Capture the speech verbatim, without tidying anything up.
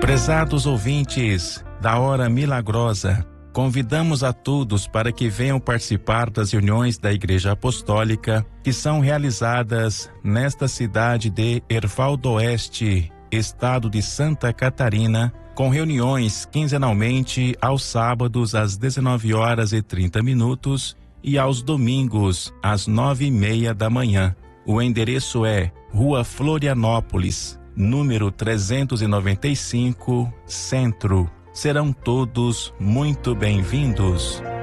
Prezados ouvintes da Hora Milagrosa, convidamos a todos para que venham participar das reuniões da Igreja Apostólica que são realizadas nesta cidade de Erval do Oeste, estado de Santa Catarina, com reuniões quinzenalmente aos sábados às dezenove horas e trinta minutos e aos domingos às nove e meia da manhã. O endereço é Rua Florianópolis, número trezentos e noventa e cinco, Centro. Serão todos muito bem-vindos.